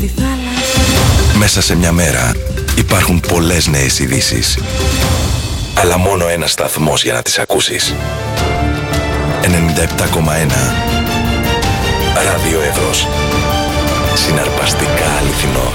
τη θάλασσα. Μέσα σε μια μέρα υπάρχουν πολλές νέες ειδήσεις, αλλά μόνο ένας σταθμός για να τις ακούσεις. 97,1 Ράδιο Εύρος. Συναρπαστικά αληθινός.